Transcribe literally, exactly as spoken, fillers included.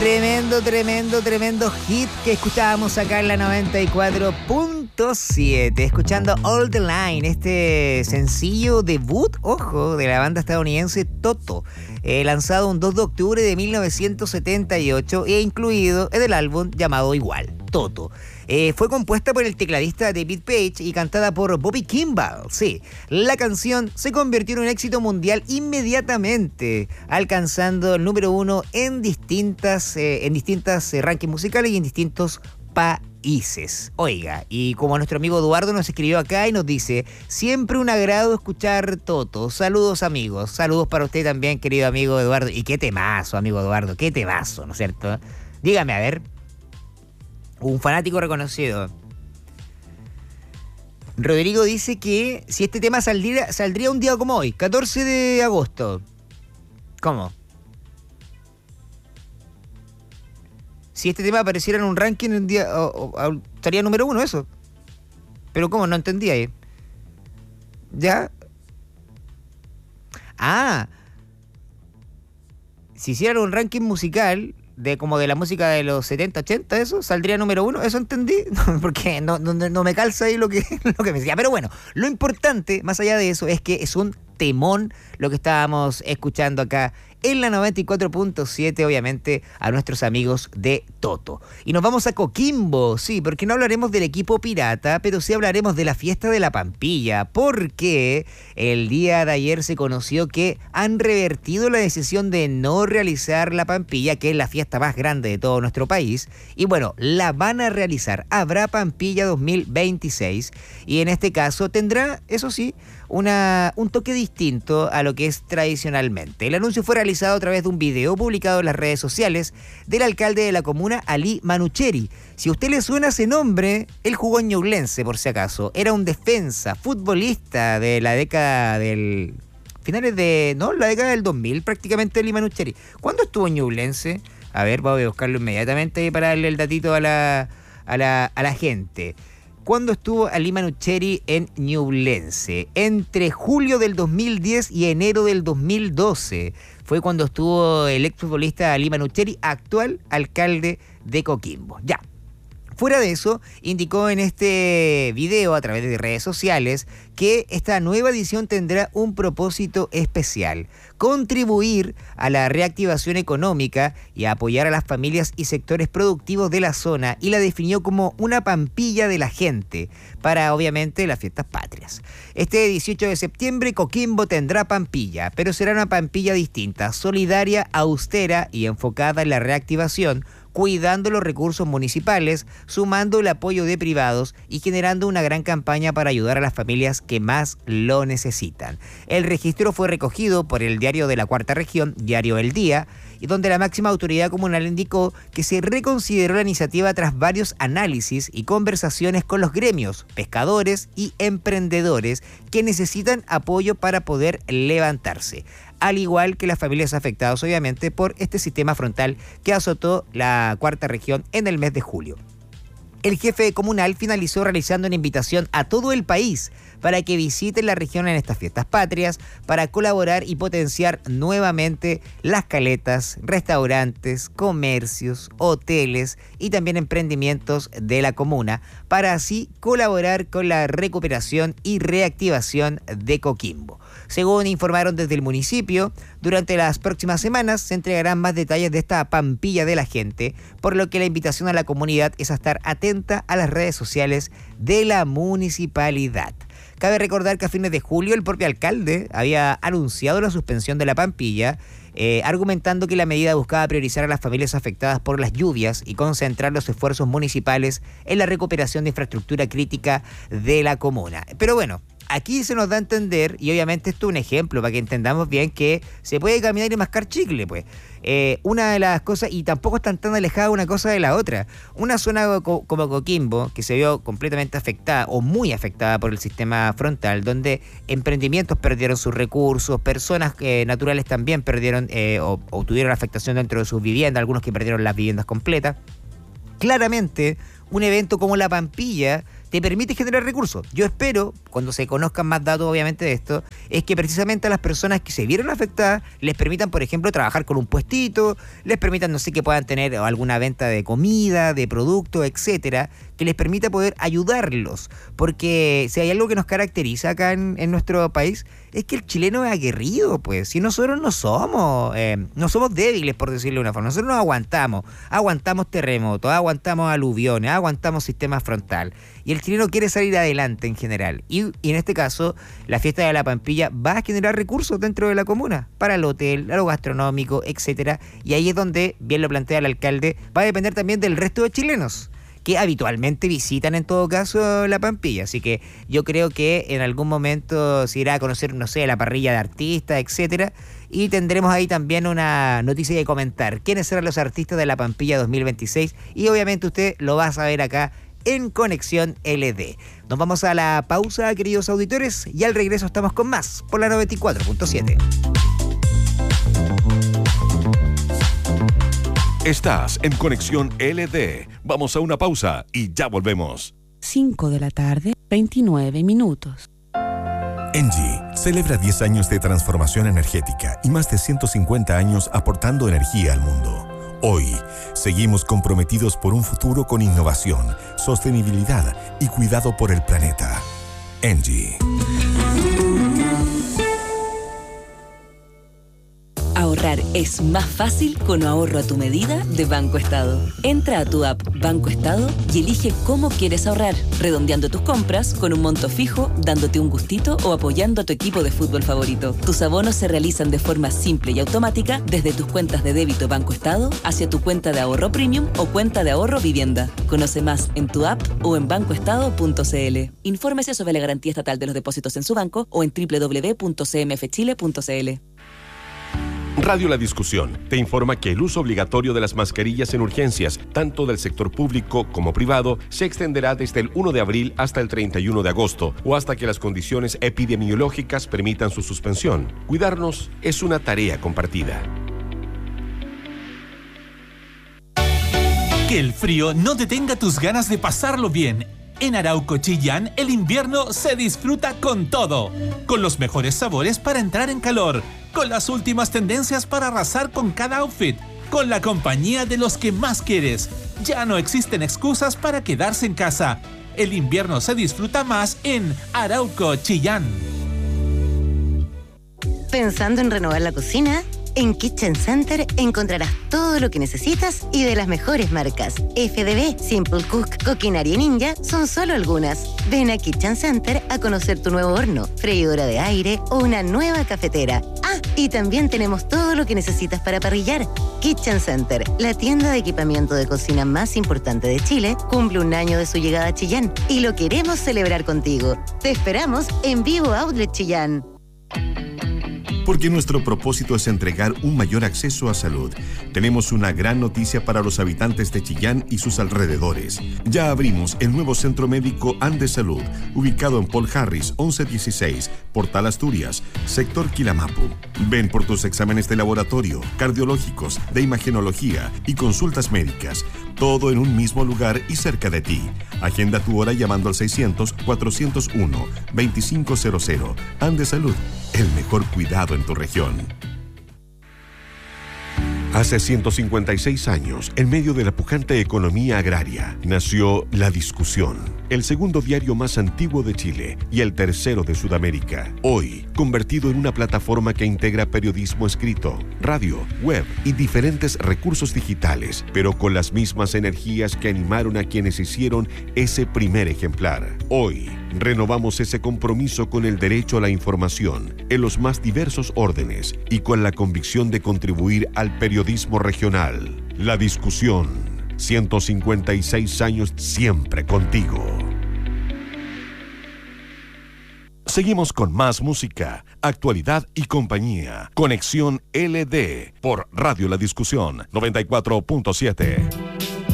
Tremendo, tremendo, tremendo hit que escuchábamos acá en la noventa y cuatro punto siete, escuchando All the Line, este sencillo debut, ojo, de la banda estadounidense Toto, eh, lanzado un dos de octubre de mil novecientos setenta y ocho e incluido en el álbum llamado igual, Toto. Eh, fue compuesta por el tecladista David Page y cantada por Bobby Kimball. Sí, la canción se convirtió en un éxito mundial inmediatamente, alcanzando el número uno en distintas, eh, en distintas eh, rankings musicales y en distintos países. Oiga, y como nuestro amigo Eduardo nos escribió acá y nos dice, siempre un agrado escuchar Toto. Saludos, amigos. Saludos para usted también, querido amigo Eduardo. Y qué temazo, amigo Eduardo, qué temazo, ¿no es cierto? Dígame, a ver. Un fanático reconocido. Rodrigo dice que si este tema saldría, saldría un día como hoy, catorce de agosto. ¿Cómo? Si este tema apareciera en un ranking un día, o, o, estaría número uno eso. Pero ¿cómo? No entendía ahí. ¿Ya? Ah. Si hicieran un ranking musical de como de la música de los setenta, ochenta, eso, saldría número uno, eso entendí, porque no, no, no me calza ahí lo que, lo que me decía. Pero bueno, lo importante, más allá de eso, es que es un temón lo que estábamos escuchando acá en la noventa y cuatro punto siete, obviamente, a nuestros amigos de Toto. Y nos vamos a Coquimbo, sí, porque no hablaremos del equipo pirata, pero sí hablaremos de la fiesta de la Pampilla, porque el día de ayer se conoció que han revertido la decisión de no realizar la Pampilla, que es la fiesta más grande de todo nuestro país, y bueno, la van a realizar. Habrá Pampilla dos mil veintiséis, y en este caso tendrá, eso sí, Una, un toque distinto a lo que es tradicionalmente. El anuncio fue realizado a través de un video publicado en las redes sociales del alcalde de la comuna, Ali Manucheri. Si a usted le suena ese nombre, él jugó en Ñublense, por si acaso. Era un defensa, futbolista de la década del... finales de... no, la década del dos mil, prácticamente, Ali Manucheri. ¿Cuándo estuvo en Ñublense? A ver, voy a buscarlo inmediatamente para darle el datito a la, a la, a la gente. ¿Cuándo estuvo Ali Manucheri en Ñublense? Entre julio del dos mil diez y enero del dos mil doce fue cuando estuvo el exfutbolista Ali Manucheri, actual alcalde de Coquimbo. Ya. Fuera de eso, indicó en este video a través de redes sociales que esta nueva edición tendrá un propósito especial: contribuir a la reactivación económica y a apoyar a las familias y sectores productivos de la zona, y la definió como una pampilla de la gente para, obviamente, las fiestas patrias. Este dieciocho de septiembre Coquimbo tendrá pampilla, pero será una pampilla distinta, solidaria, austera y enfocada en la reactivación, cuidando los recursos municipales, sumando el apoyo de privados y generando una gran campaña para ayudar a las familias que más lo necesitan. El registro fue recogido por el diario de la Cuarta Región, Diario El Día, y donde la máxima autoridad comunal indicó que se reconsideró la iniciativa tras varios análisis y conversaciones con los gremios, pescadores y emprendedores que necesitan apoyo para poder levantarse, al igual que las familias afectadas, obviamente, por este sistema frontal que azotó la Cuarta Región en el mes de julio. El jefe comunal finalizó realizando una invitación a todo el país para que visiten la región en estas fiestas patrias, para colaborar y potenciar nuevamente las caletas, restaurantes, comercios, hoteles y también emprendimientos de la comuna, para así colaborar con la recuperación y reactivación de Coquimbo. Según informaron desde el municipio, durante las próximas semanas se entregarán más detalles de esta pampilla de la gente, por lo que la invitación a la comunidad es a estar atenta a las redes sociales de la municipalidad. Cabe recordar que a fines de julio el propio alcalde había anunciado la suspensión de la pampilla, eh, argumentando que la medida buscaba priorizar a las familias afectadas por las lluvias y concentrar los esfuerzos municipales en la recuperación de infraestructura crítica de la comuna. Pero bueno, aquí se nos da a entender, y obviamente esto es un ejemplo para que entendamos bien, que se puede caminar y mascar chicle, pues. Eh, una de las cosas, y tampoco están tan alejadas una cosa de la otra, una zona co- como Coquimbo, que se vio completamente afectada o muy afectada por el sistema frontal, donde emprendimientos perdieron sus recursos, personas eh, naturales también perdieron eh, o, o tuvieron afectación dentro de sus viviendas, algunos que perdieron las viviendas completas. Claramente, un evento como la Pampilla te permite generar recursos. Yo espero, cuando se conozcan más datos obviamente de esto, es que precisamente a las personas que se vieron afectadas les permitan, por ejemplo, trabajar con un puestito, les permitan, no sé, que puedan tener alguna venta de comida, de productos, etcétera, que les permita poder ayudarlos. Porque si hay algo que nos caracteriza acá en, en nuestro país, es que el chileno es aguerrido, pues. Si nosotros no somos, eh, no somos débiles, por decirlo de una forma. Nosotros nos aguantamos. Aguantamos terremotos, aguantamos aluviones, aguantamos sistema frontal. Y el chileno quiere salir adelante en general. Y, y en este caso, la fiesta de la Pampilla va a generar recursos dentro de la comuna, para el hotel, a lo gastronómico, etcétera. Y ahí es donde, bien lo plantea el alcalde, va a depender también del resto de chilenos, que habitualmente visitan en todo caso la Pampilla. Así que yo creo que en algún momento se irá a conocer, no sé, la parrilla de artistas, etcétera, y tendremos ahí también una noticia que comentar. ¿Quiénes serán los artistas de la Pampilla dos mil veintiséis? Y obviamente usted lo va a saber acá en Conexión L D. Nos vamos a la pausa, queridos auditores, y al regreso estamos con más por la noventa y cuatro punto siete. Estás en Conexión L D. Vamos a una pausa y ya volvemos. cinco de la tarde, veintinueve minutos. Engie celebra diez años de transformación energética y más de ciento cincuenta años aportando energía al mundo. Hoy, seguimos comprometidos por un futuro con innovación, sostenibilidad y cuidado por el planeta. Engie. Ahorrar es más fácil con ahorro a tu medida de Banco Estado. Entra a tu app Banco Estado y elige cómo quieres ahorrar, redondeando tus compras con un monto fijo, dándote un gustito o apoyando a tu equipo de fútbol favorito. Tus abonos se realizan de forma simple y automática desde tus cuentas de débito Banco Estado hacia tu cuenta de ahorro premium o cuenta de ahorro vivienda. Conoce más en tu app o en banco estado punto c l. Infórmese sobre la garantía estatal de los depósitos en su banco o en doble u doble u doble u punto c m f chile punto c l. Radio La Discusión te informa que el uso obligatorio de las mascarillas en urgencias, tanto del sector público como privado, se extenderá desde el primero de abril hasta el treinta y uno de agosto o hasta que las condiciones epidemiológicas permitan su suspensión. Cuidarnos es una tarea compartida. Que el frío no detenga tus ganas de pasarlo bien. En Arauco Chillán, el invierno se disfruta con todo. Con los mejores sabores para entrar en calor. Con las últimas tendencias para arrasar con cada outfit. Con la compañía de los que más quieres. Ya no existen excusas para quedarse en casa. El invierno se disfruta más en Arauco Chillán. ¿Pensando en renovar la cocina? En Kitchen Center encontrarás todo lo que necesitas y de las mejores marcas. F D B, Simple Cook, Coquinaria y Ninja son solo algunas. Ven a Kitchen Center a conocer tu nuevo horno, freidora de aire o una nueva cafetera. Ah, y también tenemos todo lo que necesitas para parrillar. Kitchen Center, la tienda de equipamiento de cocina más importante de Chile, cumple un año de su llegada a Chillán y lo queremos celebrar contigo. Te esperamos en Vivo Outlet Chillán. Porque nuestro propósito es entregar un mayor acceso a salud. Tenemos una gran noticia para los habitantes de Chillán y sus alrededores. Ya abrimos el nuevo Centro Médico Andes Salud, ubicado en Paul Harris once dieciséis, Portal Asturias, sector Quilamapu. Ven por tus exámenes de laboratorio, cardiológicos, de imagenología y consultas médicas. Todo en un mismo lugar y cerca de ti. Agenda tu hora llamando al seiscientos, cuatrocientos uno, veinticinco cero cero. Andes Salud, el mejor cuidado en tu región. Hace ciento cincuenta y seis años, en medio de la pujante economía agraria, nació La Discusión, el segundo diario más antiguo de Chile y el tercero de Sudamérica. Hoy, convertido en una plataforma que integra periodismo escrito, radio, web y diferentes recursos digitales, pero con las mismas energías que animaron a quienes hicieron ese primer ejemplar. Hoy, renovamos ese compromiso con el derecho a la información en los más diversos órdenes y con la convicción de contribuir al periodismo regional. La Discusión, ciento cincuenta y seis años siempre contigo. Seguimos con más música, actualidad y compañía. Conexión L D por Radio La Discusión noventa y cuatro punto siete.